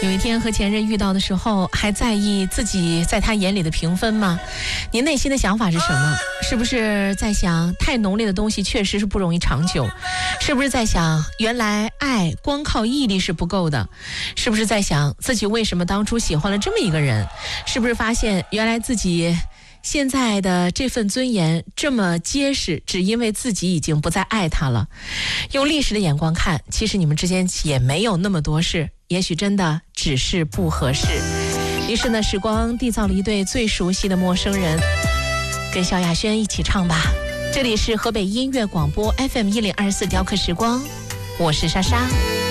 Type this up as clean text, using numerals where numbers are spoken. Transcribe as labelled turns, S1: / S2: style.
S1: 有一天和前任遇到的时候，还在意自己在他眼里的评分吗？您内心的想法是什么？是不是在想，太浓烈的东西确实是不容易长久？是不是在想，原来爱光靠毅力是不够的？是不是在想，自己为什么当初喜欢了这么一个人？是不是发现，原来自己现在的这份尊严这么结实，只因为自己已经不再爱他了？用历史的眼光看，其实你们之间也没有那么多事，也许真的只是不合适。于是呢，时光缔造了一对最熟悉的陌生人，跟萧亚轩一起唱吧。这里是河北音乐广播 FM 1024雕刻时光，我是莎莎。